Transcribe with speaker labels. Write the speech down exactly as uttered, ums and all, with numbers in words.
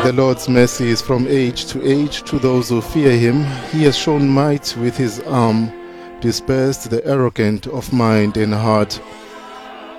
Speaker 1: The Lord's mercy is from age to age to those who fear him. He has shown might with his arm, dispersed the arrogant of mind and heart.